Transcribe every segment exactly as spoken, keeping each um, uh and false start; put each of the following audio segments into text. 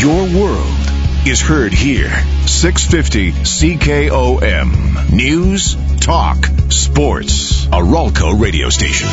Your world is heard here. six fifty C K O M. News, talk, sports. A Ralco radio station.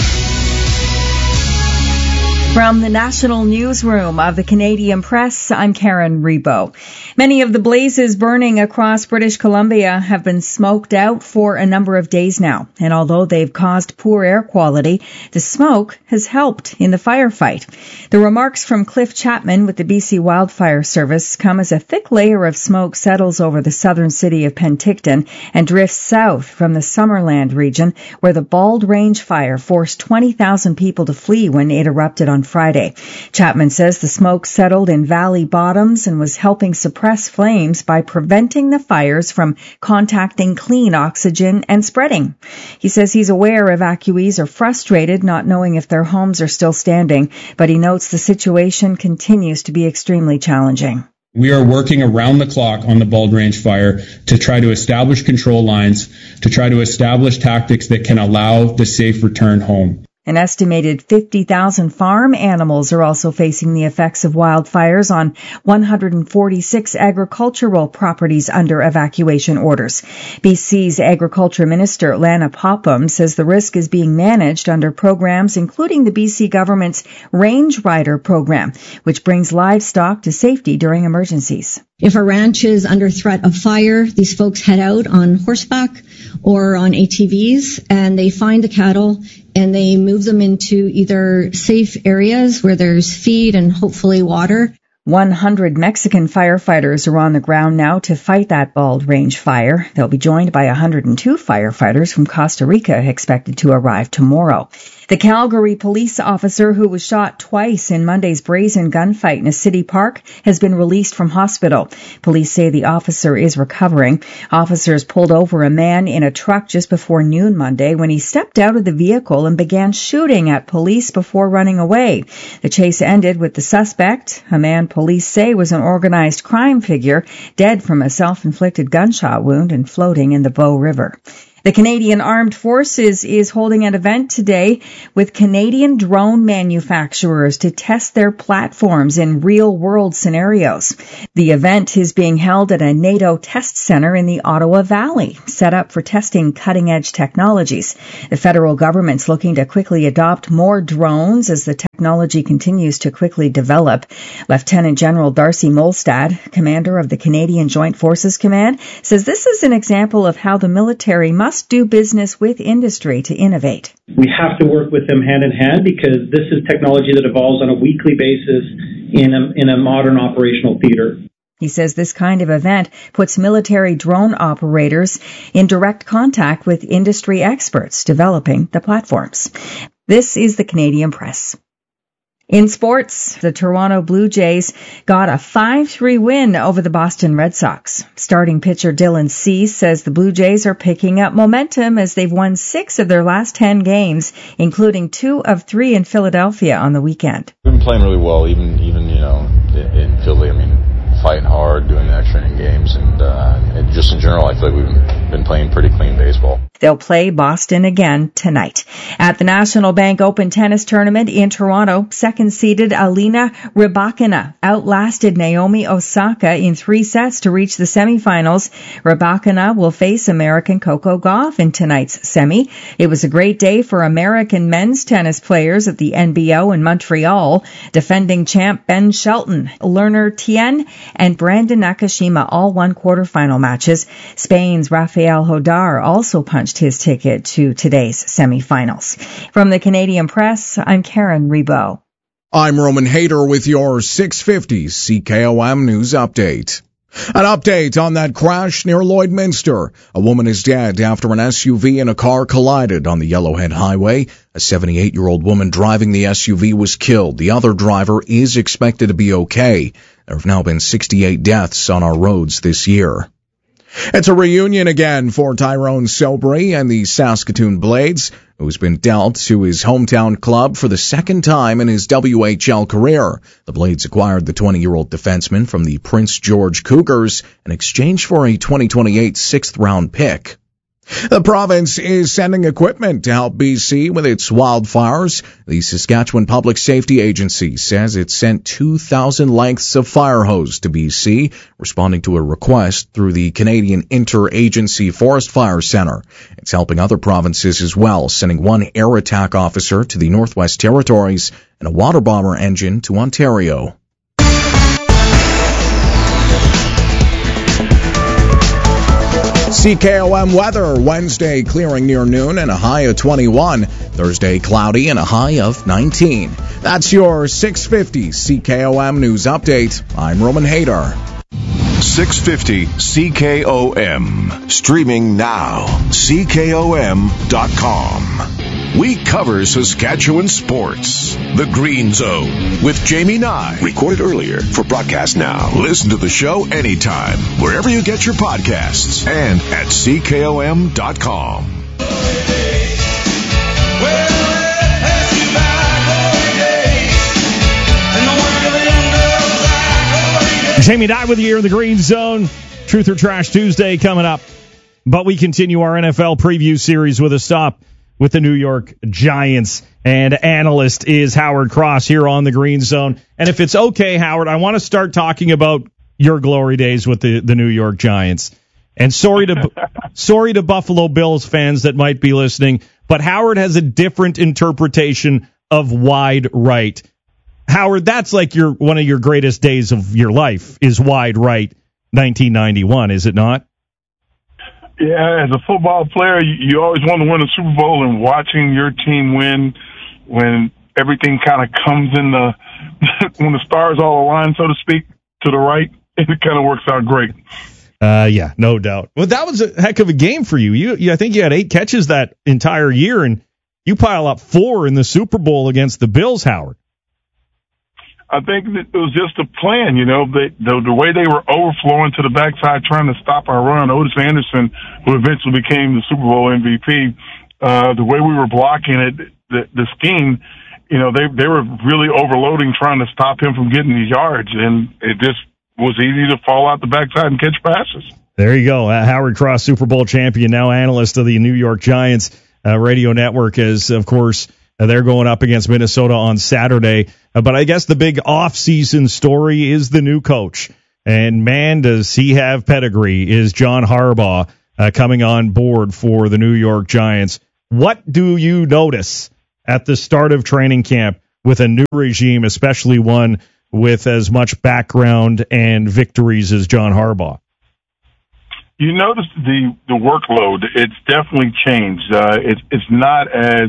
From the National Newsroom of the Canadian Press, I'm Karen Rebo. Many of the blazes burning across British Columbia have been smoked out for a number of days now. And although they've caused poor air quality, the smoke has helped in the firefight. The remarks from Cliff Chapman with the B C Wildfire Service come as a thick layer of smoke settles over the southern city of Penticton and drifts south from the Summerland region, where the Bald Range fire forced twenty thousand people to flee when it erupted on Friday. Chapman says the smoke settled in valley bottoms and was helping suppress flames by preventing the fires from contacting clean oxygen and spreading. He says he's aware evacuees are frustrated not knowing if their homes are still standing, but he notes the situation continues to be extremely challenging. We are working around the clock on the Bald Range fire to try to establish control lines, to try to establish tactics that can allow the safe return home. An estimated fifty thousand farm animals are also facing the effects of wildfires on one hundred forty-six agricultural properties under evacuation orders. B C's Agriculture Minister Lana Popham says the risk is being managed under programs including the B C government's Range Rider program, which brings livestock to safety during emergencies. If a ranch is under threat of fire, these folks head out on horseback or on A T Vs and they find the cattle and they move them into either safe areas where there's feed and hopefully water. one hundred Mexican firefighters are on the ground now to fight that Bald Range fire. They'll be joined by one hundred two firefighters from Costa Rica expected to arrive tomorrow. The Calgary police officer who was shot twice in Monday's brazen gunfight in a city park has been released from hospital. Police say the officer is recovering. Officers pulled over a man in a truck just before noon Monday when he stepped out of the vehicle and began shooting at police before running away. The chase ended with the suspect, a man police say was an organized crime figure, dead from a self-inflicted gunshot wound and floating in the Bow River. The Canadian Armed Forces is holding an event today with Canadian drone manufacturers to test their platforms in real-world scenarios. The event is being held at a NATO test center in the Ottawa Valley, set up for testing cutting-edge technologies. The federal government's looking to quickly adopt more drones as the technology continues to quickly develop. Lieutenant General Darcy Molstad, commander of the Canadian Joint Forces Command, says this is an example of how the military must do business with industry to innovate. We have to work with them hand in hand because this is technology that evolves on a weekly basis in a, in a modern operational theater. He says this kind of event puts military drone operators in direct contact with industry experts developing the platforms. This is the Canadian Press. In sports, the Toronto Blue Jays got a five three win over the Boston Red Sox. Starting pitcher Dylan Cease says the Blue Jays are picking up momentum as they've won six of their last ten games, including two of three in Philadelphia on the weekend. We've been playing really well, even, even you know, in Philly. I mean, fighting hard, doing the extra inning games, and, uh, and just in general, I feel like we've been playing pretty clean baseball. They'll play Boston again tonight. At the National Bank Open Tennis Tournament in Toronto, second-seeded Alina Rybakina outlasted Naomi Osaka in three sets to reach the semifinals. Rybakina will face American Coco Gauff in tonight's semi. It was a great day for American men's tennis players at the N B O in Montreal. Defending champ Ben Shelton, Lerner Tien, and Brandon Nakashima all won quarterfinal matches. Spain's Rafael Hodar also punched his ticket to today's semifinals. From the Canadian Press, I'm Karen Rebo. I'm Roman Hader with your six fifty C K O M News Update. An update on that crash near Lloydminster. A woman is dead after an S U V and a car collided on the Yellowhead Highway. A seventy-eight-year-old woman driving the S U V was killed. The other driver is expected to be okay. There have now been sixty-eight deaths on our roads this year. It's a reunion again for Tyrone Sobry and the Saskatoon Blades, who's been dealt to his hometown club for the second time in his W H L career. The Blades acquired the twenty-year-old defenseman from the Prince George Cougars in exchange for a twenty twenty-eight sixth-round pick. The province is sending equipment to help B C with its wildfires. The Saskatchewan Public Safety Agency says it sent two thousand lengths of fire hose to B C, responding to a request through the Canadian Interagency Forest Fire Centre. It's helping other provinces as well, sending one air attack officer to the Northwest Territories and a water bomber engine to Ontario. C K O M weather, Wednesday clearing near noon and a high of twenty-one. Thursday cloudy and a high of nineteen. That's your six fifty C K O M News Update. I'm Roman Hader. six fifty C K O M. Streaming now. C K O M dot com. We cover Saskatchewan sports. The Green Zone with Jamie Nye. Recorded earlier for broadcast now. Listen to the show anytime, wherever you get your podcasts, and at C K O M dot com. Jamie Nye with you here in the Green Zone. Truth or Trash Tuesday coming up. But we continue our N F L preview series with a stop with the New York Giants. And analyst is Howard Cross here on the Green Zone. And if it's okay, Howard, I want to start talking about your glory days with the, the New York Giants. And sorry to sorry to Buffalo Bills fans that might be listening, but Howard has a different interpretation of wide right. Howard, that's like your one of your greatest days of your life is wide right nineteen ninety-one, is it not? Yeah, as a football player, you, you always want to win a Super Bowl, and watching your team win when everything kind of comes in the when the stars all align, so to speak, to the right, it kind of works out great. Uh, yeah, no doubt. Well, that was a heck of a game for you. You, you I think you had eight catches that entire year, and you pile up four in the Super Bowl against the Bills, Howard. I think that it was just a plan, you know, they, the, the way they were overflowing to the backside trying to stop our run. Otis Anderson, who eventually became the Super Bowl M V P, uh, the way we were blocking it, the, the scheme, you know, they they were really overloading trying to stop him from getting these yards, and it just was easy to fall out the backside and catch passes. There you go. Uh, Howard Cross, Super Bowl champion, now analyst of the New York Giants uh, radio network, as, of course, uh, they're going up against Minnesota on Saturday. Uh, but I guess the big off-season story is the new coach. And, man, does he have pedigree, is John Harbaugh uh, coming on board for the New York Giants. What do you notice at the start of training camp with a new regime, especially one with as much background and victories as John Harbaugh? You notice the, the workload. It's definitely changed. Uh, it's, it's not as,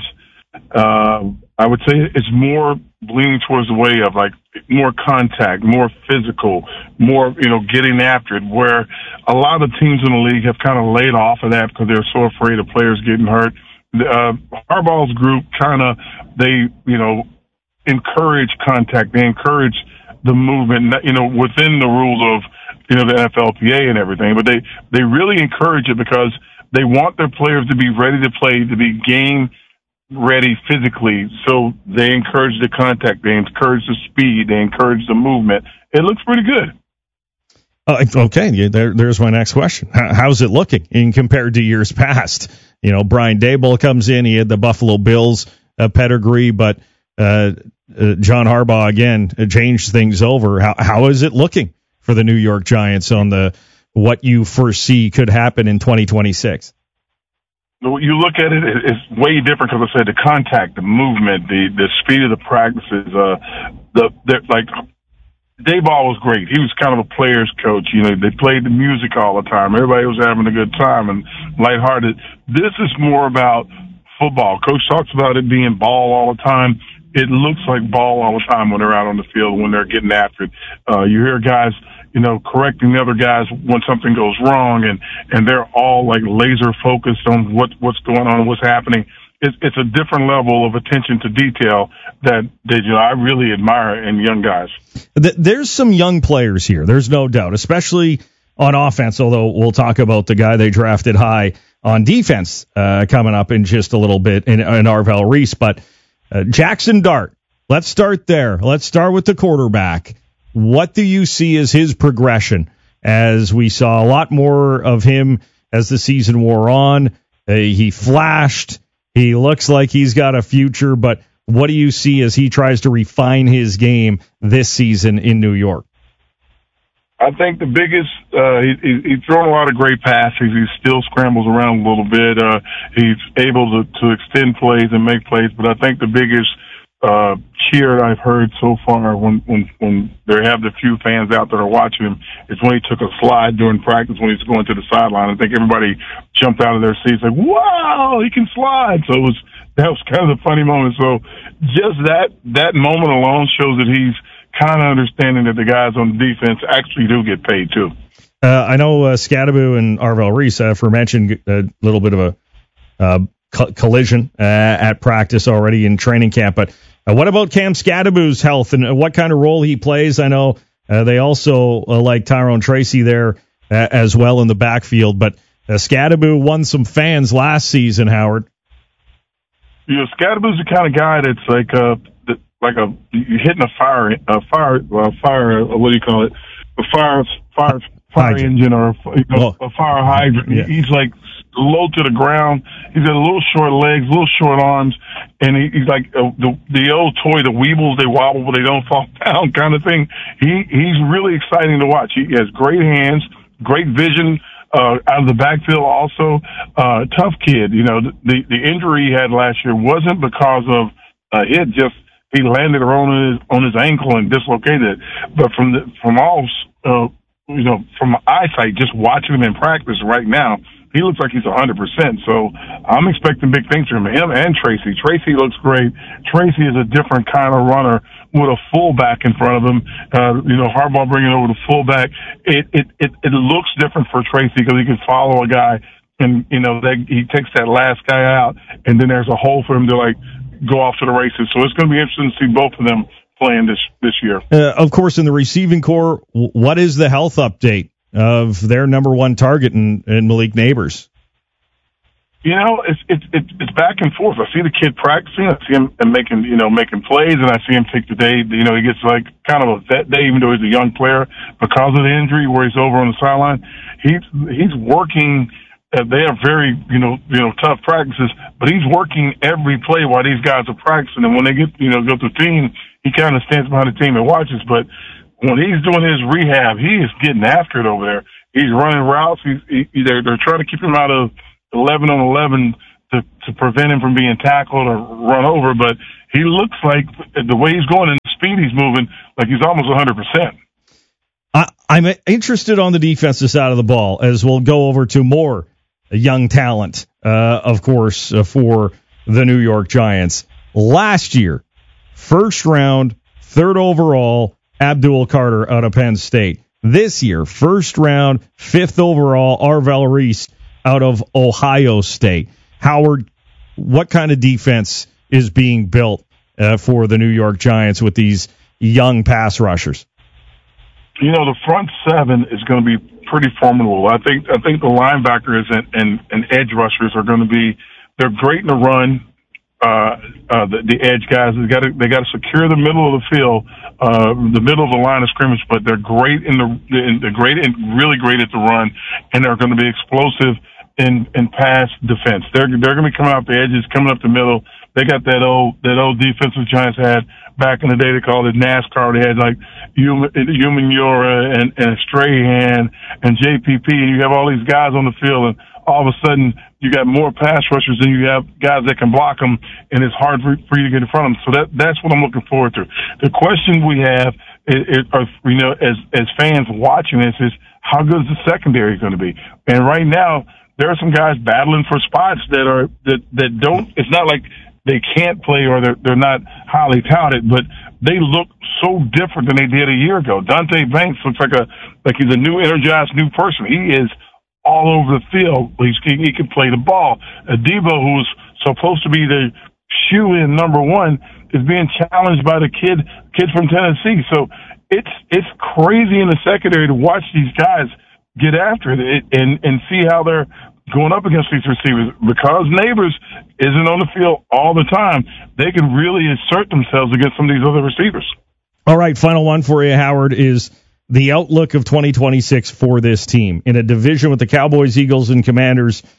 uh, I would say it's more leaning towards the way of like more contact, more physical, more, you know, getting after it, where a lot of teams in the league have kind of laid off of that because they're so afraid of players getting hurt. Uh, Harbaugh's group kind of, they, you know, encourage contact. They encourage the movement, you know, within the rules of, you know, the N F L P A and everything, but they, they really encourage it because they want their players to be ready to play, to be game ready physically. So they encourage the contact, they encourage the speed, they encourage the movement. It looks pretty good. Uh, okay, there, there's my next question. How, how's it looking in compared to years past? You know, Brian Daboll comes in, he had the Buffalo Bills uh, pedigree, but uh, uh, John Harbaugh, again, changed things over. How, how is it looking for the New York Giants on the what you foresee could happen in twenty twenty-six? You look at it, it's way different because I said the contact, the movement, the, the speed of the practices. Uh, the, the like Daboll was great. He was kind of a player's coach. You know, they played the music all the time. Everybody was having a good time and lighthearted. This is more about football. Coach talks about it being ball all the time. It looks like ball all the time when they're out on the field, when they're getting after it. Uh, you hear guys, you know, correcting the other guys when something goes wrong, and, and they're all like laser focused on what, what's going on and what's happening. It's, it's a different level of attention to detail that, that you know, I really admire in young guys. There's some young players here. There's no doubt, especially on offense, although we'll talk about the guy they drafted high on defense uh, coming up in just a little bit in, in Arvell Reese. But uh, Jackson Dart, let's start there. Let's start with the quarterback. What do you see as his progression, as we saw a lot more of him as the season wore on? Uh, he flashed. He looks like he's got a future, but what do you see as he tries to refine his game this season in New York? I think the biggest, uh, he, he, he's thrown a lot of great passes. He still scrambles around a little bit. Uh, he's able to, to extend plays and make plays, but I think the biggest uh, cheer I've heard so far when, when, when they have the few fans out that are watching him is when he took a slide during practice when he was going to the sideline. I think everybody jumped out of their seats like, wow, he can slide. So it was, that was kind of a funny moment. So just that, that moment alone shows that he's kind of understanding that the guys on the defense actually do get paid too. Uh, I know uh, Scadaboo and Arvell Reese, uh, aforementioned, a little bit of a uh, co- collision uh, at practice already in training camp. But uh, what about Cam Scadaboo's health and what kind of role he plays? I know uh, they also uh, like Tyrone Tracy there uh, as well in the backfield. But uh, Scadaboo won some fans last season, Howard. Yeah, Scadaboo's the kind of guy that's like uh, like a you're hitting a fire, a fire, well, fire. What do you call it? A fire, fire, fire hydrant. engine, or you know, oh. a fire hydrant. Yeah. He's like low to the ground. He's got a little short legs, little short arms, and he, he's like uh, the the old toy, the Weebles. They wobble, but they don't fall down, kind of thing. He he's really exciting to watch. He has great hands, great vision. Uh, out of the backfield also, uh, tough kid. You know, the, the injury he had last year wasn't because of, uh, it just, he landed on his, on his ankle and dislocated it. But from the, from all, uh, you know, from eyesight, just watching him in practice right now, he looks like he's one hundred percent. So I'm expecting big things from him and Tracy. Tracy looks great. Tracy is a different kind of runner with a fullback in front of him. Uh, you know, Harbaugh bringing over the fullback. It, it, it, it looks different for Tracy because he can follow a guy and, you know, they, he takes that last guy out and then there's a hole for him to like go off to the races. So it's going to be interesting to see both of them playing this, this year. Uh, of course, in the receiving core, what is the health update of their number one target in, in Malik Neighbors? You know, it's it's it's back and forth. I see the kid practicing. I see him making you know making plays, and I see him take the day. You know, he gets like kind of a vet day, even though he's a young player because of the injury, where he's over on the sideline. He's he's working. Uh, they have very you know you know tough practices, but he's working every play while these guys are practicing. And when they get you know go to the team, he kind of stands behind the team and watches, but when he's doing his rehab, he is getting after it over there. He's running routes. He's, he, they're, they're trying to keep him out of eleven on eleven to, to prevent him from being tackled or run over. But he looks like the way he's going and the speed he's moving, like he's almost one hundred percent. I, I'm interested on the defensive side of the ball as we'll go over to more young talent, uh, of course, uh, for the New York Giants. Last year, first round, third overall, Abdul Carter out of Penn State. This year, first round, fifth overall, Arvell Reese out of Ohio State. Howard, what kind of defense is being built uh, for the New York Giants with these young pass rushers? You know, the front seven is going to be pretty formidable. I think I think the linebackers and, and, and edge rushers are going to be, they're great in the run. Uh, uh, the, the edge guys, they got to they got to secure the middle of the field, uh, the middle of the line of scrimmage. But they're great in the in, they're great and really great at the run, and they're going to be explosive in in pass defense. They're they're going to be coming off the edges, coming up the middle. They got that old that old defensive Giants had back in the day. They called it NASCAR. They had like Human Yura and, and Strahan and J P P, and you have all these guys on the field, and all of a sudden you got more pass rushers than you have guys that can block them, and it's hard for, for you to get in front of them. So that that's what I'm looking forward to. The question we have, is, is, are, you know, as as fans watching this, is how good is the secondary going to be? And right now, there are some guys battling for spots that are that that don't. It's not like they can't play or they're they're not highly touted, but they look so different than they did a year ago. Dante Banks looks like a like he's a new energized new person. He is all over the field. He's, he can play the ball. Adebo, who's supposed to be the shoe-in number one, is being challenged by the kid kid from Tennessee. So it's it's crazy in the secondary to watch these guys get after it and and see how they're going up against these receivers. Because Neighbors isn't on the field all the time, they can really assert themselves against some of these other receivers. All right, final one for you, Howard, is the outlook of twenty twenty-six for this team in a division with the Cowboys, Eagles, and Commanders.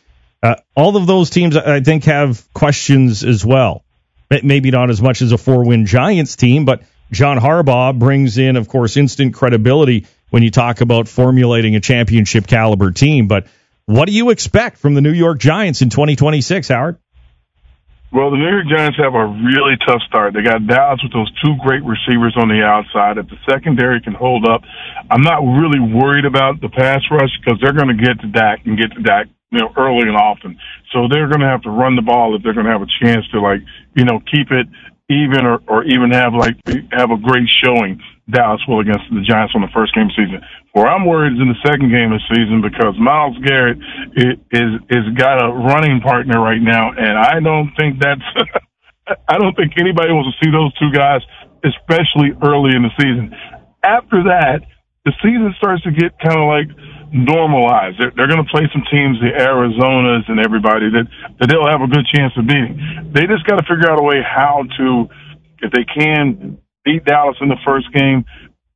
Uh, all of those teams, I think, have questions as well. Maybe not as much as a four-win Giants team, but John Harbaugh brings in, of course, instant credibility when you talk about formulating a championship caliber team. But what do you expect from the New York Giants in twenty twenty-six, Howard? Well, the New York Giants have a really tough start. They got Dallas with those two great receivers on the outside. If the secondary can hold up, I'm not really worried about the pass rush because they're going to get to Dak and get to Dak, you know, early and often. So they're going to have to run the ball if they're going to have a chance to, like, you know, keep it even or, or even have, like, have a great showing, Dallas will, against the Giants on the first game of the season. Where I'm worried is in the second game of the season because Myles Garrett is, is, is got a running partner right now, and I don't think that's – I don't think anybody wants to see those two guys, especially early in the season. After that, the season starts to get kind of like normalized. They're, they're going to play some teams, the Arizonas and everybody, that, that they'll have a good chance of beating. They just got to figure out a way how to, if they can, beat Dallas in the first game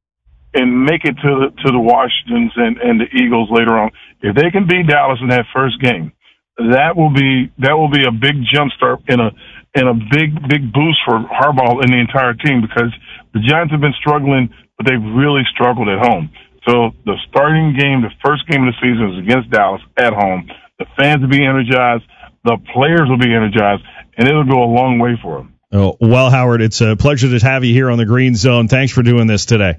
and make it to the, to the Washingtons and, and the Eagles later on. If they can beat Dallas in that first game, that will be that will be a big jumpstart and a and a big big boost for Harbaugh and the entire team because the Giants have been struggling, but they've really struggled at home. So the starting game, the first game of the season is against Dallas at home. The fans will be energized, the players will be energized, and it'll go a long way for them. Oh, well, Howard, it's a pleasure to have you here on the Green Zone. Thanks for doing this today.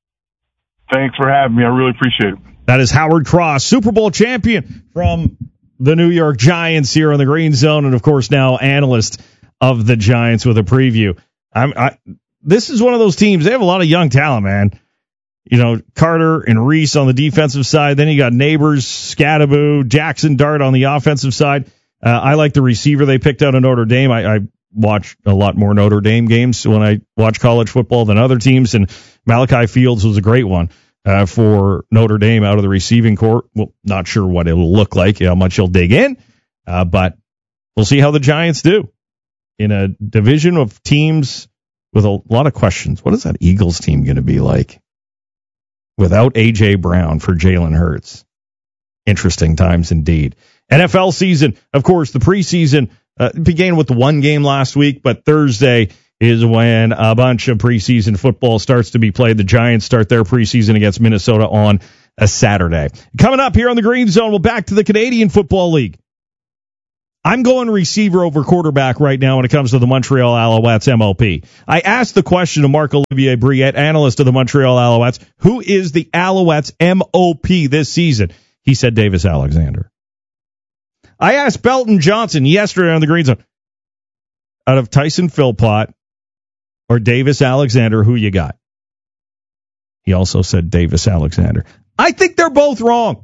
Thanks for having me. I really appreciate it. That is Howard Cross, Super Bowl champion from the New York Giants here on the Green Zone, and, of course, now analyst of the Giants with a preview. I'm, I, this is one of those teams. They have a lot of young talent, man. You know, Carter and Reese on the defensive side. Then you got Neighbors, Scadaboo, Jackson Dart on the offensive side. Uh, I like the receiver they picked out of Notre Dame. I, I watch a lot more Notre Dame games when I watch college football than other teams, and Malachi Fields was a great one uh, for Notre Dame out of the receiving corps. Well, not sure what it'll look like, how much he'll dig in, uh, but we'll see how the Giants do in a division of teams with a lot of questions. What is that Eagles team going to be like without A J. Brown for Jalen Hurts? Interesting times indeed. N F L season, of course, the preseason uh, began with the one game last week, but Thursday is when a bunch of preseason football starts to be played. The Giants start their preseason against Minnesota on a Saturday. Coming up here on the Green Zone, we'll back to the Canadian Football League. I'm going receiver over quarterback right now when it comes to the Montreal Alouettes M O P. I asked the question to Marc-Olivier Briette, analyst of the Montreal Alouettes, who is the Alouettes M O P this season? He said Davis Alexander. I asked Belton Johnson yesterday on the Green Zone, out of Tyson Philpott or Davis Alexander, who you got? He also said Davis Alexander. I think they're both wrong.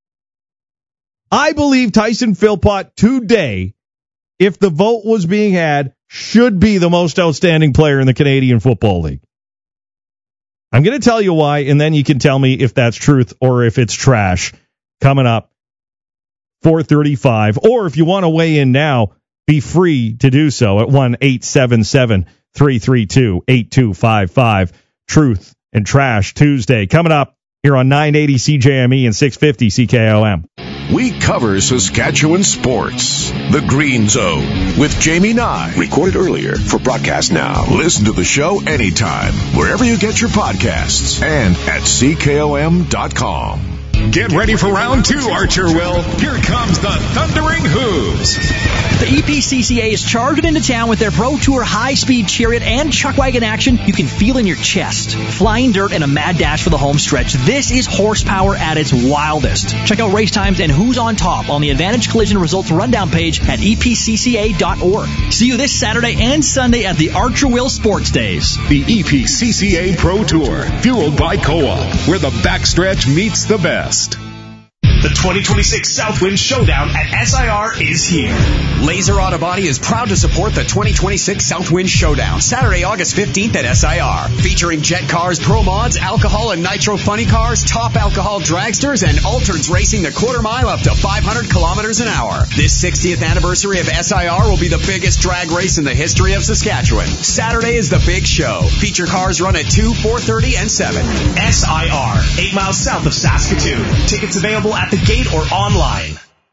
I believe Tyson Philpott today, if the vote was being had, should be the most outstanding player in the Canadian Football League. I'm going to tell you why, and then you can tell me if that's truth or if it's trash. Coming up, four thirty-five. Or if you want to weigh in now, be free to do so at one eight seven seven, three three two, eight two five five. Truth and Trash Tuesday. Coming up here on nine eighty C J M E and six fifty C K O M. We cover Saskatchewan sports. The Green Zone with Jamie Nye. Recorded earlier for broadcast now. Listen to the show anytime, wherever you get your podcasts, and at C K O M dot com. Get ready for round two, Archer Will. Here comes the Thundering Hooves. The E P C C A is charging into town with their Pro Tour high-speed chariot and chuck wagon action you can feel in your chest. Flying dirt and a mad dash for the home stretch. This is horsepower at its wildest. Check out race times and who's on top on the Advantage Collision Results Rundown page at E P C C A dot org. See you this Saturday and Sunday at the Archer Will Sports Days. The E P C C A Pro Tour, fueled by C O A, where the backstretch meets the best. The twenty twenty-six Southwind Showdown at S I R is here. Laser Auto Body is proud to support the twenty twenty-six Southwind Showdown, Saturday, August fifteenth at S I R. Featuring jet cars, pro mods, alcohol and nitro funny cars, top alcohol dragsters, and altereds racing the quarter mile up to five hundred kilometers an hour. This sixtieth anniversary of S I R will be the biggest drag race in the history of Saskatchewan. Saturday is the big show. Feature cars run at two, four thirty, and seven. S I R, eight miles south of Saskatoon. Tickets available at the gate or online.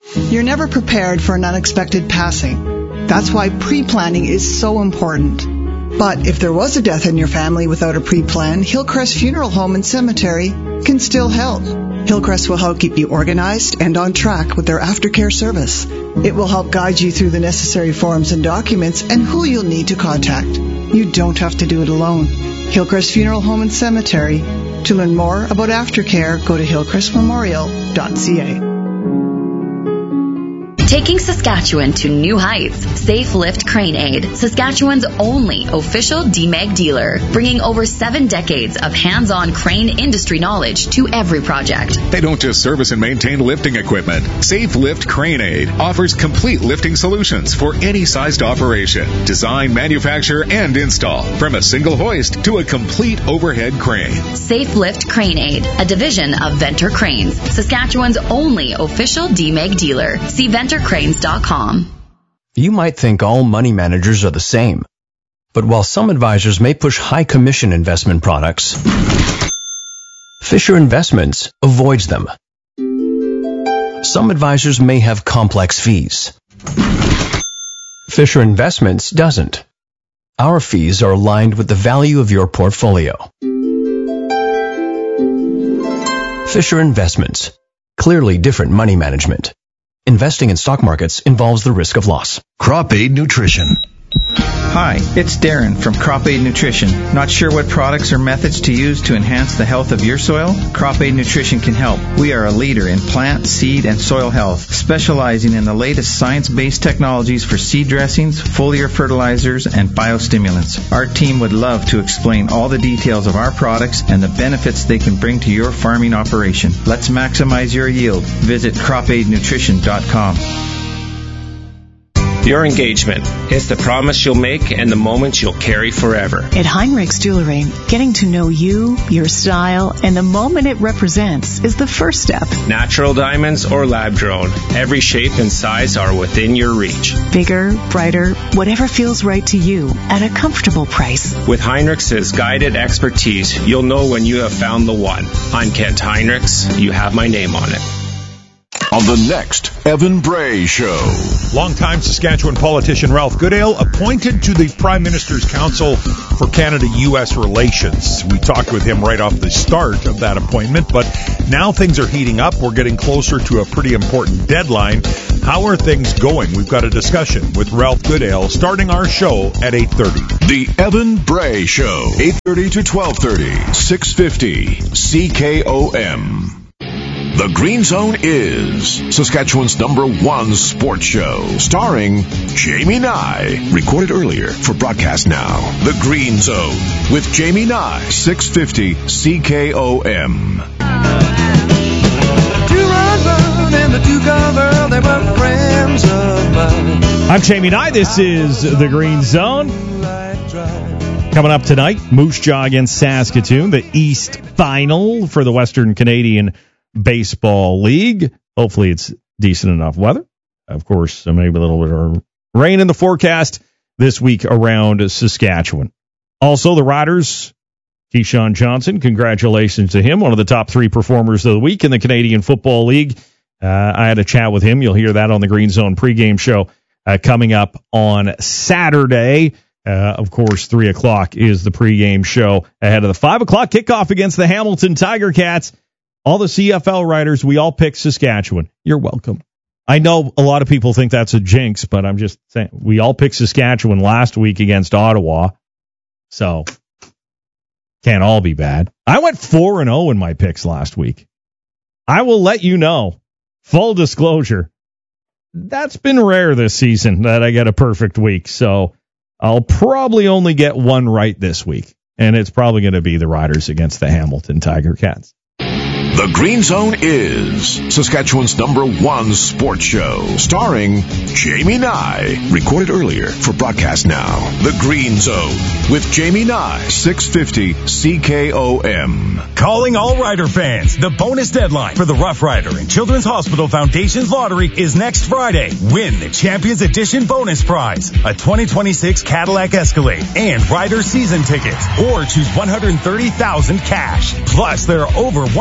You're never prepared for an unexpected passing. That's why pre-planning is so important. But if there was a death in your family without a pre-plan, Hillcrest Funeral Home and Cemetery can still help. Hillcrest will help keep you organized and on track with their aftercare service. It will help guide you through the necessary forms and documents and who you'll need to contact. You don't have to do it alone. Hillcrest Funeral Home and Cemetery. To learn more about aftercare, go to hillcrest memorial dot c a. Taking Saskatchewan to new heights. Safe Lift Crane Aid, Saskatchewan's only official D M E G dealer, bringing over seven decades of hands-on crane industry knowledge to every project. They don't just service and maintain lifting equipment. Safe Lift Crane Aid offers complete lifting solutions for any sized operation. Design, manufacture, and install from a single hoist to a complete overhead crane. Safe Lift Crane Aid, a division of Venter Cranes, Saskatchewan's only official D M E G dealer. See venter cranes dot com. You might think all money managers are the same. But while some advisors may push high commission investment products, Fisher Investments avoids them. Some advisors may have complex fees. Fisher Investments doesn't. Our fees are aligned with the value of your portfolio. Fisher Investments. Clearly different money management. Investing in stock markets involves the risk of loss. Crop Aid Nutrition. Hi, it's Darren from Crop Aid Nutrition. Not sure what products or methods to use to enhance the health of your soil? Crop Aid Nutrition can help. We are a leader in plant, seed, and soil health, specializing in the latest science-based technologies for seed dressings, foliar fertilizers, and biostimulants. Our team would love to explain all the details of our products and the benefits they can bring to your farming operation. Let's maximize your yield. Visit crop aid nutrition dot com. Your engagement is the promise you'll make and the moments you'll carry forever. At Heinrichs Jewelry, getting to know you, your style, and the moment it represents is the first step. Natural diamonds or lab grown, every shape and size are within your reach. Bigger, brighter, whatever feels right to you at a comfortable price. With Heinrichs' guided expertise, you'll know when you have found the one. I'm Kent Heinrichs. You have my name on it. On the next Evan Bray Show. Longtime Saskatchewan politician Ralph Goodale appointed to the Prime Minister's Council for Canada-U S Relations. We talked with him right off the start of that appointment, but now things are heating up. We're getting closer to a pretty important deadline. How are things going? We've got a discussion with Ralph Goodale starting our show at eight thirty. The Evan Bray Show, eight thirty to twelve thirty, six fifty C K O M. The Green Zone is Saskatchewan's number one sports show, starring Jamie Nye. Recorded earlier for broadcast now. The Green Zone with Jamie Nye, six fifty C K O M. I'm Jamie Nye. This is The Green Zone. Coming up tonight, Moose Jaw against Saskatoon, the East Final for the Western Canadian Baseball League. Hopefully it's decent enough weather. Of course, maybe a little bit of rain in the forecast this week around Saskatchewan. Also, the Riders, Keyshawn Johnson, congratulations to him, one of the top three performers of the week in the Canadian Football League. Uh, I had a chat with him. You'll hear that on the Green Zone pregame show uh, coming up on Saturday. Uh, of course, three o'clock is the pregame show ahead of the five o'clock kickoff against the Hamilton Tiger Cats. All the C F L writers, we all picked Saskatchewan. You're welcome. I know a lot of people think that's a jinx, but I'm just saying we all picked Saskatchewan last week against Ottawa, so can't all be bad. I went four and oh in my picks last week. I will let you know, full disclosure, that's been rare this season that I get a perfect week, so I'll probably only get one right this week, and it's probably going to be the Riders against the Hamilton Tiger Cats. The Green Zone is Saskatchewan's number one sports show, starring Jamie Nye. Recorded earlier for broadcast now. The Green Zone with Jamie Nye, six fifty C K O M. Calling all Rider fans. The bonus deadline for the Rough Rider and Children's Hospital Foundation's lottery is next Friday. Win the Champions Edition bonus prize, a twenty twenty-six Cadillac Escalade and Rider season tickets, or choose one hundred thirty thousand dollars cash. Plus, there are over one thousand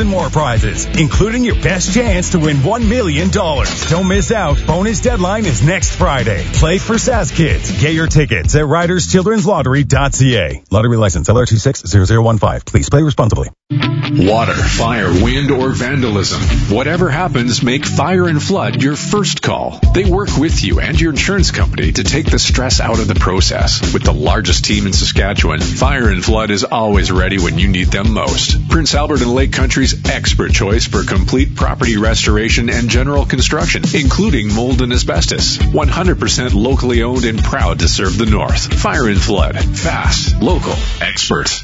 and more prizes, including your best chance to win one million dollars. Don't miss out. Bonus deadline is next Friday. Play for S A S Kids. Get your tickets at riders children's lottery dot c a. Lottery license L R two six zero zero one five. Please play responsibly. Water, fire, wind, or vandalism. Whatever happens, make Fire and Flood your first call. They work with you and your insurance company to take the stress out of the process. With the largest team in Saskatchewan, Fire and Flood is always ready when you need them most. Prince Albert and Lake Country's expert choice for complete property restoration and general construction, including mold and asbestos. one hundred percent locally owned and proud to serve the North. Fire and Flood. Fast, local, expert.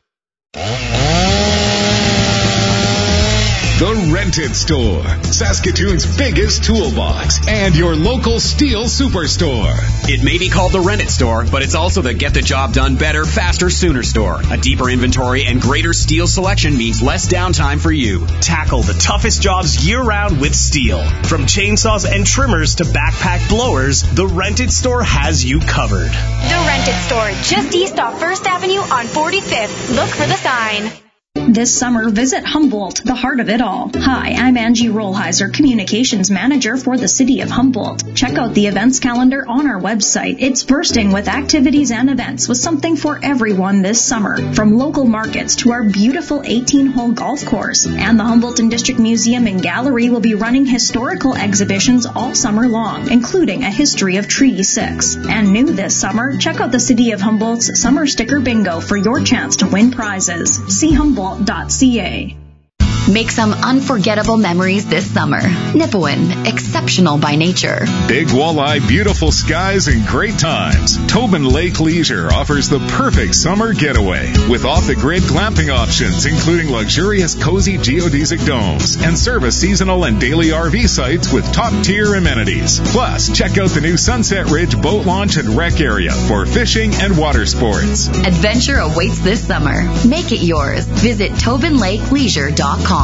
The Rented Store, Saskatoon's biggest toolbox, and your local steel superstore. It may be called the Rented Store, but it's also the get the job done better, faster, sooner store. A deeper inventory and greater steel selection means less downtime for you. Tackle the toughest jobs year-round with steel. From chainsaws and trimmers to backpack blowers, the Rented Store has you covered. The Rented Store, just east off First Avenue on forty-fifth. Look for the sign. This summer, visit Humboldt, the heart of it all. Hi, I'm Angie Rollheiser, Communications Manager for the City of Humboldt. Check out the events calendar on our website. It's bursting with activities and events with something for everyone this summer. From local markets to our beautiful eighteen-hole golf course. And the Humboldt and District Museum and Gallery will be running historical exhibitions all summer long, including a history of Treaty six. And new this summer, check out the City of Humboldt's Summer Sticker Bingo for your chance to win prizes. See Humboldt. .ca. Make some unforgettable memories this summer. Nipawin, exceptional by nature. Big walleye, beautiful skies, and great times. Tobin Lake Leisure offers the perfect summer getaway with off-the-grid glamping options, including luxurious, cozy geodesic domes and service seasonal and daily R V sites with top-tier amenities. Plus, check out the new Sunset Ridge boat launch and rec area for fishing and water sports. Adventure awaits this summer. Make it yours. Visit tobin lake leisure dot com.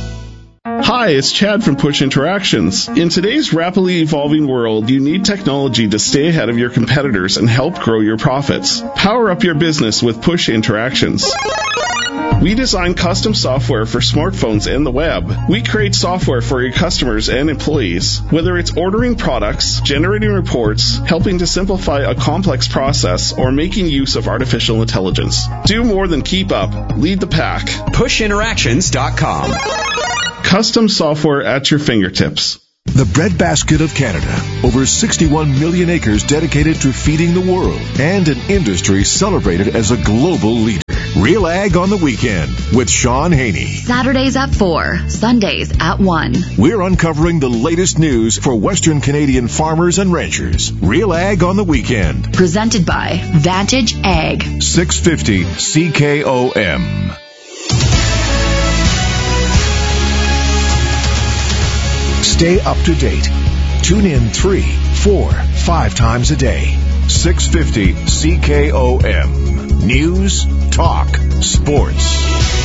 Hi, it's Chad from Push Interactions. In today's rapidly evolving world, you need technology to stay ahead of your competitors and help grow your profits. Power up your business with Push Interactions. We design custom software for smartphones and the web. We create software for your customers and employees. Whether it's ordering products, generating reports, helping to simplify a complex process, or making use of artificial intelligence. Do more than keep up. Lead the pack. push interactions dot com. Custom software at your fingertips. The breadbasket of Canada. Over sixty-one million acres dedicated to feeding the world, and an industry celebrated as a global leader. Real Ag on the Weekend with Sean Haney. Saturdays at four, Sundays at one. We're uncovering the latest news for Western Canadian farmers and ranchers. Real Ag on the Weekend. Presented by Vantage Ag. six fifty C K O M. Stay up to date. Tune in three, four, five times a day. six fifty C K O M. News, talk, sports.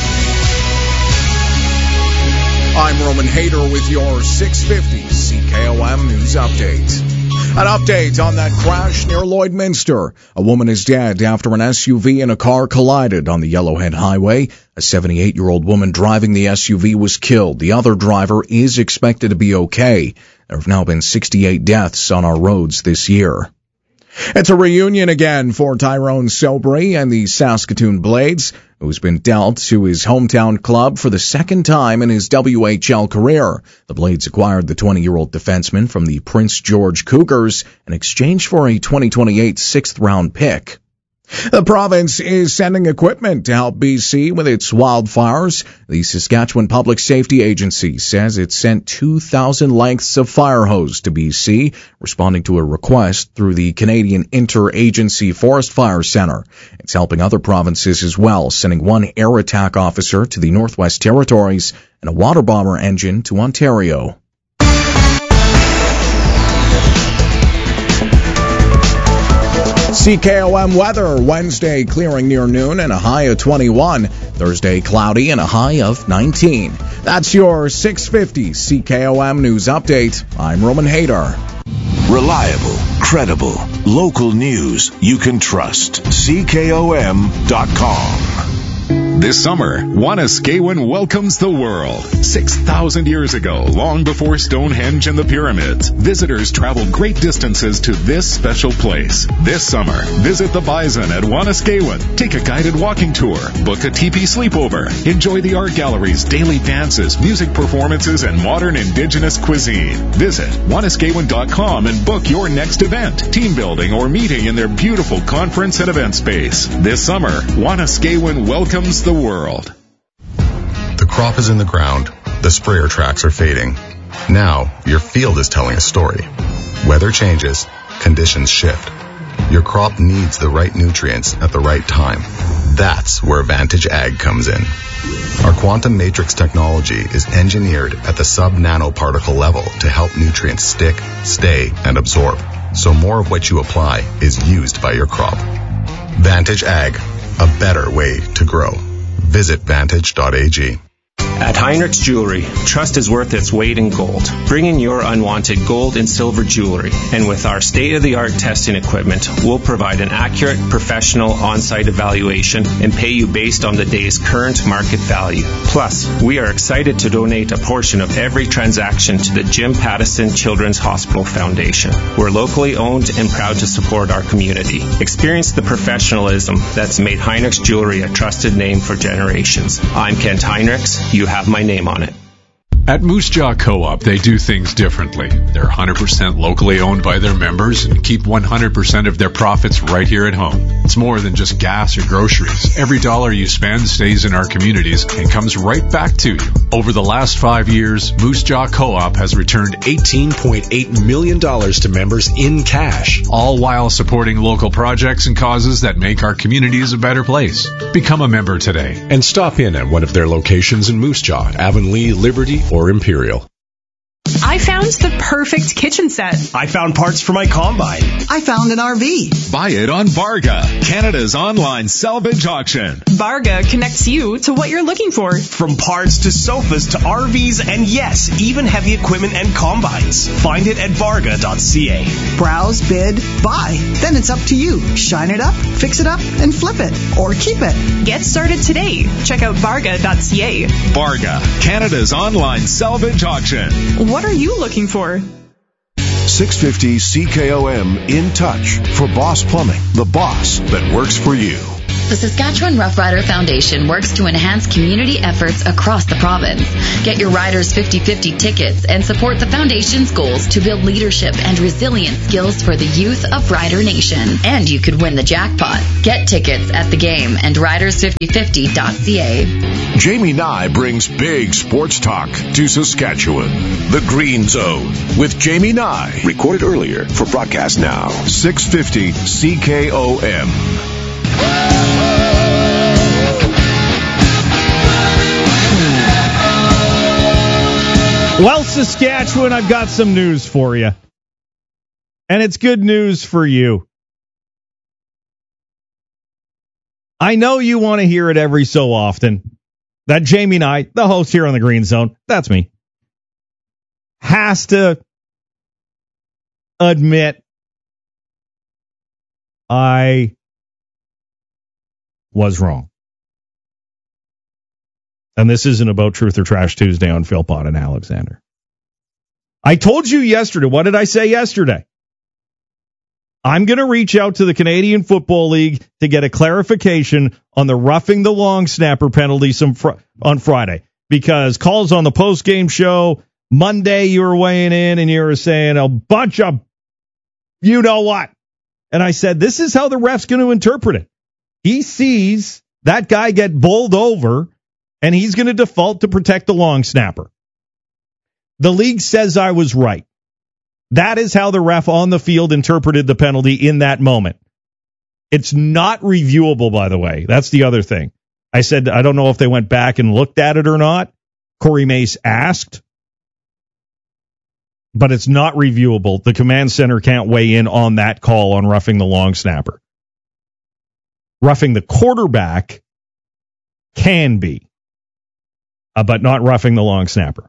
I'm Roman Hader with your six fifty C K O M News Update. An update on that crash near Lloydminster. A woman is dead after an S U V and a car collided on the Yellowhead Highway. A seventy-eight-year-old woman driving the S U V was killed. The other driver is expected to be okay. There have now been sixty-eight deaths on our roads this year. It's a reunion again for Tyrone Sobry and the Saskatoon Blades, who's been dealt to his hometown club for the second time in his W H L career. The Blades acquired the twenty-year-old defenseman from the Prince George Cougars in exchange for a twenty twenty-eight sixth-round pick. The province is sending equipment to help B C with its wildfires. The Saskatchewan Public Safety Agency says it sent two thousand lengths of fire hose to B C, responding to a request through the Canadian Interagency Forest Fire Centre. It's helping other provinces as well, sending one air attack officer to the Northwest Territories and a water bomber engine to Ontario. C K O M weather, Wednesday clearing near noon and a high of twenty-one. Thursday cloudy and a high of nineteen. That's your six fifty C K O M News Update. I'm Roman Hader. Reliable, credible, local news you can trust. C K O M dot com. This summer, Wanaskewin welcomes the world. six thousand years ago, long before Stonehenge and the pyramids, visitors traveled great distances to this special place. This summer, visit the Bison at Wanaskewin. Take a guided walking tour, book a teepee sleepover, enjoy the art galleries, daily dances, music performances, and modern indigenous cuisine. Visit Wanaskewin dot com and book your next event, team building, or meeting in their beautiful conference and event space. This summer, Wanaskewin welcomes the world. The crop is in the ground. The sprayer tracks are fading. Now, your field is telling a story. Weather changes. Conditions shift. Your crop needs the right nutrients at the right time. That's where Vantage Ag comes in. Our quantum matrix technology is engineered at the sub-nanoparticle level to help nutrients stick, stay, and absorb, so more of what you apply is used by your crop. Vantage Ag, a better way to grow. Visit vantage dot a g. At Heinrich's Jewelry, trust is worth its weight in gold. Bring in your unwanted gold and silver jewelry, and with our state-of-the-art testing equipment, we'll provide an accurate, professional on-site evaluation and pay you based on the day's current market value. Plus, we are excited to donate a portion of every transaction to the Jim Pattison Children's Hospital Foundation. We're locally owned and proud to support our community. Experience the professionalism that's made Heinrich's Jewelry a trusted name for generations. I'm Kent Heinrichs. You have my name on it. At Moose Jaw Co-op, they do things differently. They're one hundred percent locally owned by their members and keep one hundred percent of their profits right here at home. It's more than just gas or groceries. Every dollar you spend stays in our communities and comes right back to you. Over the last five years, Moose Jaw Co-op has returned eighteen point eight million dollars to members in cash, all while supporting local projects and causes that make our communities a better place. Become a member today and stop in at one of their locations in Moose Jaw, Avonlea, Liberty, or Imperial. I found the perfect kitchen set. I found parts for my combine. I found an R V. Buy it on Varga, Canada's online salvage auction. Varga connects you to what you're looking for. From parts to sofas to R Vs and yes, even heavy equipment and combines. Find it at varga dot c a. Browse, bid, buy. Then it's up to you. Shine it up, fix it up, and flip it. Or keep it. Get started today. Check out varga dot c a. Varga, Canada's online salvage auction. What are you looking for? six fifty C K O M In Touch for Boss Plumbing, the boss that works for you. The Saskatchewan Rough Rider Foundation works to enhance community efforts across the province. Get your Riders fifty fifty tickets and support the Foundation's goals to build leadership and resilient skills for the youth of Rider Nation. And you could win the jackpot. Get tickets at the game and riders fifty fifty dot c a. Jamie Nye brings big sports talk to Saskatchewan. The Green Zone with Jamie Nye. Recorded earlier for broadcast now. six fifty C K O M. Well, Saskatchewan, I've got some news for you. And it's good news for you. I know you want to hear it every so often. That Jamie Nye, the host here on the Green Zone, that's me, has to admit I was wrong. And this isn't about Truth or Trash Tuesday on Philpott and Alexander. I told you yesterday. What did I say yesterday? I'm going to reach out to the Canadian Football League to get a clarification on the roughing the long snapper penalty some fr- on Friday. Because calls on the post-game show, Monday you were weighing in and you were saying a bunch of you know what. And I said, this is how the ref's going to interpret it. He sees that guy get bowled over, and he's going to default to protect the long snapper. The league says I was right. That is how the ref on the field interpreted the penalty in that moment. It's not reviewable, by the way. That's the other thing. I said, I don't know if they went back and looked at it or not. Corey Mace asked. But it's not reviewable. The command center can't weigh in on that call on roughing the long snapper. Roughing the quarterback can be, uh, but not roughing the long snapper.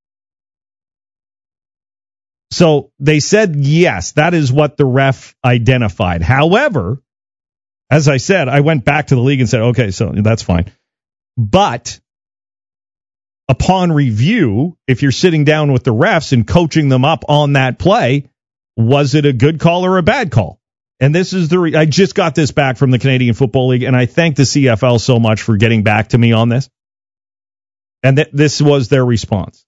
So they said, yes, that is what the ref identified. However, as I said, I went back to the league and said, okay, so that's fine. But upon review, if you're sitting down with the refs and coaching them up on that play, was it a good call or a bad call? And this is the, re- I just got this back from the Canadian Football League, and I thank the C F L so much for getting back to me on this. And th- this was their response.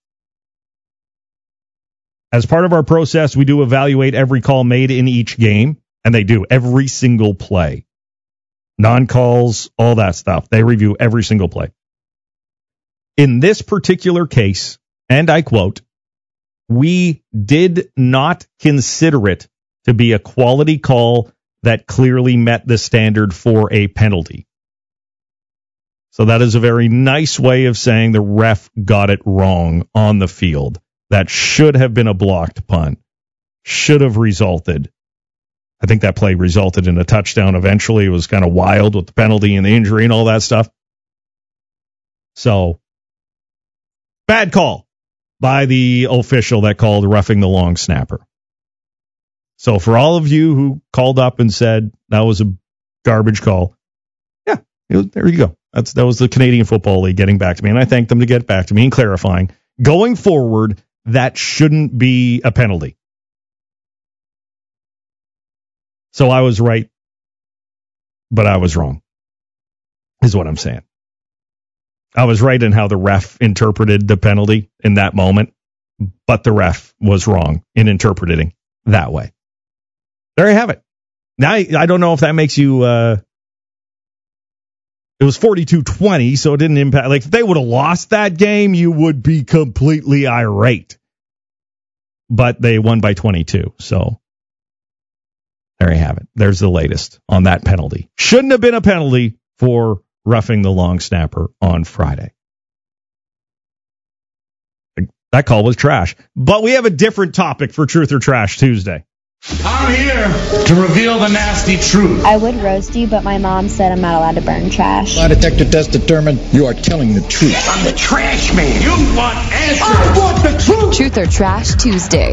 As part of our process, we do evaluate every call made in each game, and they do every single play. Non-calls, all that stuff. They review every single play. In this particular case, and I quote, we did not consider it to be a quality call that clearly met the standard for a penalty. So that is a very nice way of saying the ref got it wrong on the field. That should have been a blocked punt. Should have resulted. I think that play resulted in a touchdown eventually. It was kind of wild with the penalty and the injury and all that stuff. So, bad call by the official that called roughing the long snapper. So for all of you who called up and said that was a garbage call, yeah, it was, there you go. That's that was the Canadian Football League getting back to me, and I thank them to get back to me and clarifying. Going forward, that shouldn't be a penalty. So I was right, but I was wrong, is what I'm saying. I was right in how the ref interpreted the penalty in that moment, but the ref was wrong in interpreting that way. There you have it. Now, I don't know if that makes you, uh, it was forty-two twenty, so it didn't impact. Like, if they would have lost that game, you would be completely irate. But they won by twenty-two, so there you have it. There's the latest on that penalty. Shouldn't have been a penalty for roughing the long snapper on Friday. That call was trash. But we have a different topic for Truth or Trash Tuesday. I'm here to reveal the nasty truth. I would roast you, but my mom said I'm not allowed to burn trash. Lie detector test determined you are telling the truth. I'm the trash man. You want answers. I want the truth. Truth or Trash Tuesday.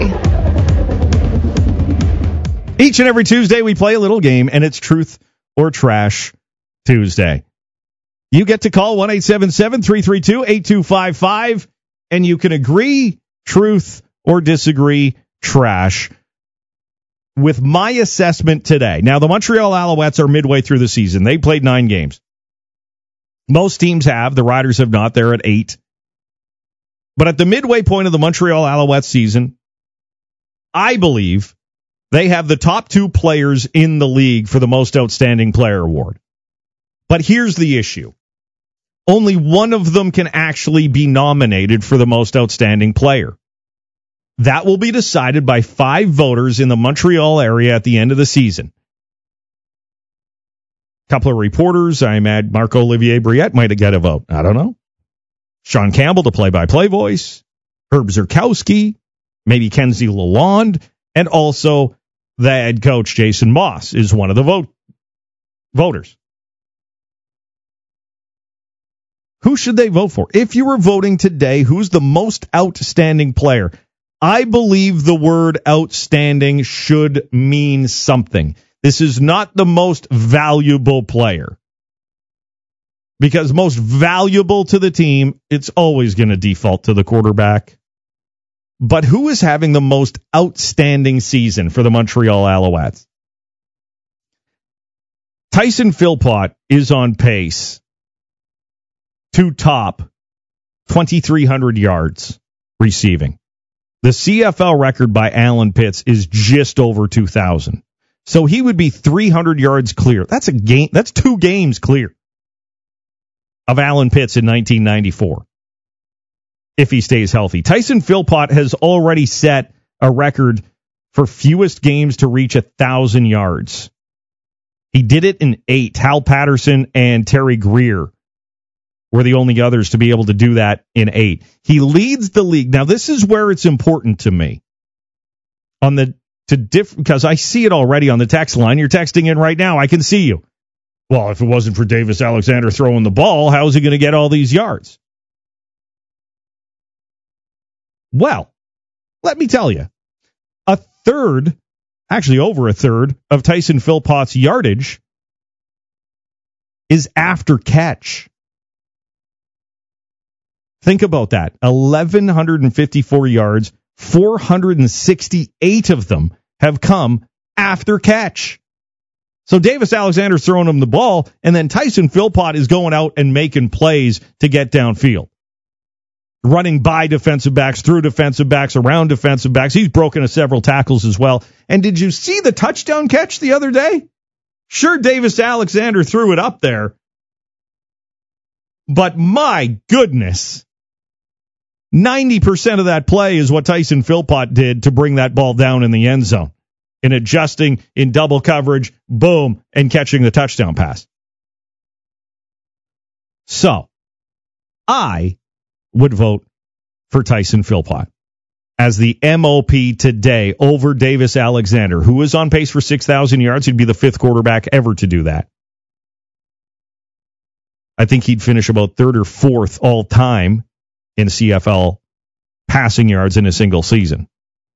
Each and every Tuesday we play a little game, and it's Truth or Trash Tuesday. You get to call one eight seven seven, three three two, eight two five five, and you can agree, truth, or disagree, trash, with my assessment today. Now, the Montreal Alouettes are midway through the season. They played nine games. Most teams have. The Riders have not. They're at eight. But at the midway point of the Montreal Alouettes season, I believe they have the top two players in the league for the most outstanding player award. But here's the issue. Only one of them can actually be nominated for the most outstanding player. That will be decided by five voters in the Montreal area at the end of the season. A couple of reporters, I imagine Marc-Olivier Briette might get a vote. I don't know. Sean Campbell, the play-by-play voice. Herb Zurkowski. Maybe Kenzie Lalonde. And also the head coach, Jason Moss, is one of the vote voters. Who should they vote for? If you were voting today, who's the most outstanding player? I believe the word outstanding should mean something. This is not the most valuable player. Because most valuable to the team, it's always going to default to the quarterback. But who is having the most outstanding season for the Montreal Alouettes? Tyson Philpott is on pace to top twenty-three hundred yards receiving. The C F L record by Alan Pitts is just over two thousand. So he would be three hundred yards clear. That's a game. That's two games clear of Alan Pitts in nineteen ninety-four. If he stays healthy. Tyson Philpott has already set a record for fewest games to reach a thousand yards. He did it in eight. Hal Patterson and Terry Greer were the only others to be able to do that in eight. He leads the league. Now, this is where it's important to me. On the to diff because I see it already on the text line. You're texting in right now. I can see you. Well, if it wasn't for Davis Alexander throwing the ball, how is he going to get all these yards? Well, let me tell you, a third, actually over a third, of Tyson Philpott's yardage is after catch. Think about that. one thousand one hundred fifty-four yards, four hundred sixty-eight of them have come after catch. So Davis Alexander's throwing him the ball, and then Tyson Philpott is going out and making plays to get downfield. Running by defensive backs, through defensive backs, around defensive backs. He's broken several tackles as well. And did you see the touchdown catch the other day? Sure, Davis Alexander threw it up there. But my goodness, ninety percent of that play is what Tyson Philpott did to bring that ball down in the end zone. In adjusting in double coverage, boom, and catching the touchdown pass. So, I would vote for Tyson Philpott as the M O P today over Davis Alexander, who is on pace for six thousand yards. He'd be the fifth quarterback ever to do that. I think he'd finish about third or fourth all time in C F L passing yards in a single season.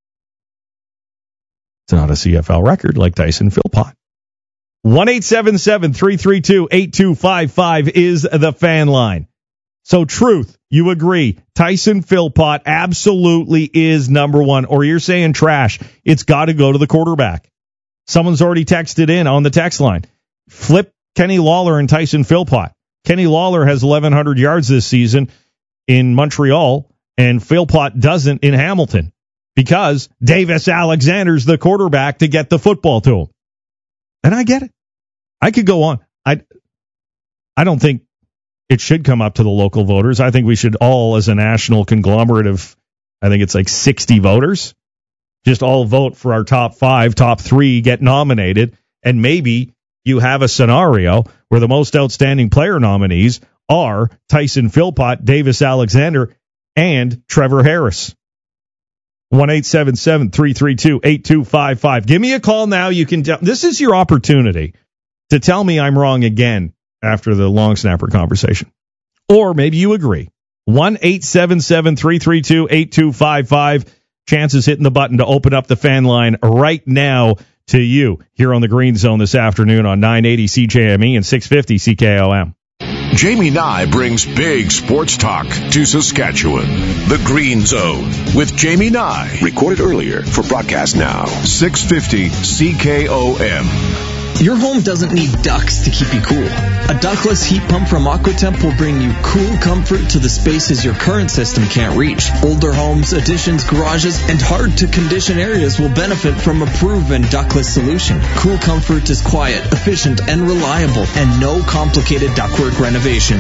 It's not a C F L record like Tyson Philpott. one eight seven seven, three three two, eight two five five is the fan line. So, truth, you agree, Tyson Philpott absolutely is number one, or you're saying trash. It's got to go to the quarterback. Someone's already texted in on the text line. Flip Kenny Lawler and Tyson Philpott. Kenny Lawler has eleven hundred yards this season in Montreal, and Philpott doesn't in Hamilton because Davis Alexander's the quarterback to get the football to him. And I get it. I could go on. I, I don't think it should come up to the local voters. I think we should all, as a national conglomerate of, I think it's like sixty voters, just all vote for our top five, top three, get nominated, and maybe you have a scenario where the most outstanding player nominees are Tyson Philpott, Davis Alexander, and Trevor Harris. one eight seven seven, three three two, eight two five five. Give me a call now. You can tell, this is your opportunity to tell me I'm wrong again after the long snapper conversation. Or maybe you agree. one eight seven seven, three three two, eight two five five. Chances hitting the button to open up the fan line right now to you here on the Green Zone this afternoon on nine eighty C J M E and six fifty C K O M. Jamie Nye brings big sports talk to Saskatchewan. The Green Zone with Jamie Nye. Recorded earlier for broadcast now. six fifty C K O M. Your home doesn't need ducts to keep you cool. A ductless heat pump from Aquatemp will bring you cool comfort to the spaces your current system can't reach. Older homes, additions, garages, and hard-to-condition areas will benefit from a proven ductless solution. Cool comfort is quiet, efficient, and reliable, and no complicated ductwork renovation.